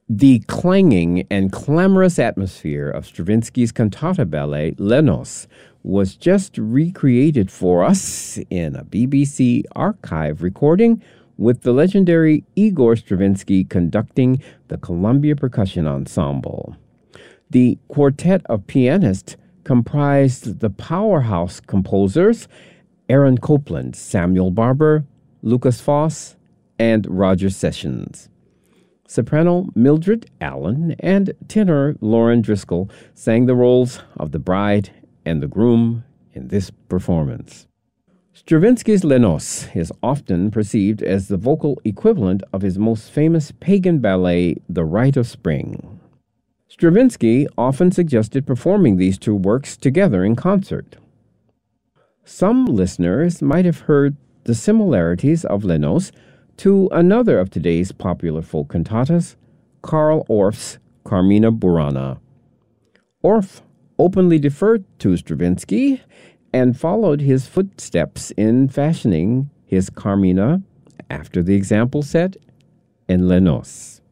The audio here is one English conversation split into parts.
The clanging and clamorous atmosphere of Stravinsky's cantata ballet Lenos was just recreated for us in a BBC archive recording with the legendary Igor Stravinsky conducting the Columbia Percussion Ensemble. The quartet of pianists comprised the powerhouse composers Aaron Copland, Samuel Barber, Lucas Foss, and Roger Sessions. Soprano Mildred Allen and tenor Lauren Driscoll sang the roles of the bride and the groom in this performance. Stravinsky's Lenos is often perceived as the vocal equivalent of his most famous pagan ballet, The Rite of Spring. Stravinsky often suggested performing these two works together in concert. Some listeners might have heard the similarities of Lenos to another of today's popular folk cantatas, Carl Orff's Carmina Burana. Orff openly deferred to Stravinsky and followed his footsteps in fashioning his Carmina after the example set in Lenos.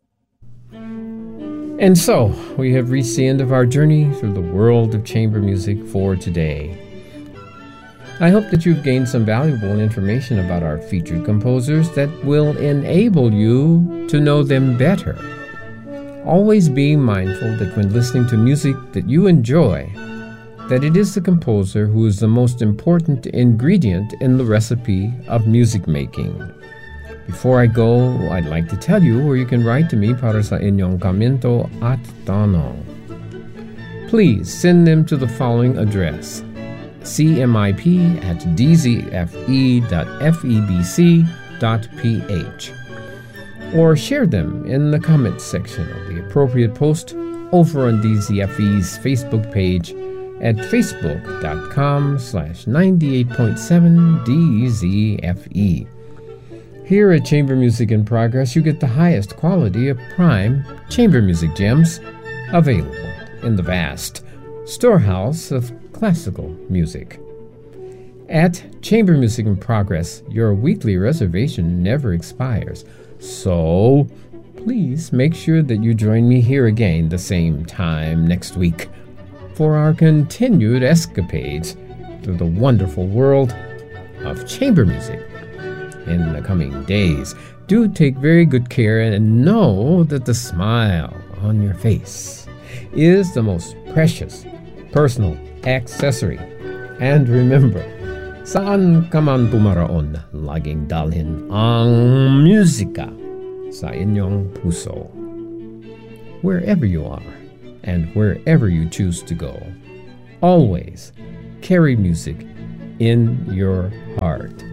And so, we have reached the end of our journey through the world of chamber music for today. I hope that you've gained some valuable information about our featured composers that will enable you to know them better. Always being mindful that when listening to music that you enjoy, that it is the composer who is the most important ingredient in the recipe of music making. Before I go, I'd like to tell you where you can write to me para sa inyong komento at tanong. Please send them to the following address: cmip@dzfe.febc.ph, or share them in the comments section of the appropriate post over on DZFE's Facebook page at facebook.com/98.7DZFE. Here at Chamber Music in Progress, you get the highest quality of prime chamber music gems available in the vast storehouse of classical music. At Chamber Music in Progress, your weekly reservation never expires. So, please make sure that you join me here again the same time next week for our continued escapades through the wonderful world of chamber music. In the coming days, do take very good care and know that the smile on your face is the most precious personal accessory. And remember, saan ka man pumaraon, laging dalhin ang musika sa inyong puso. Wherever you are and wherever you choose to go, always carry music in your heart.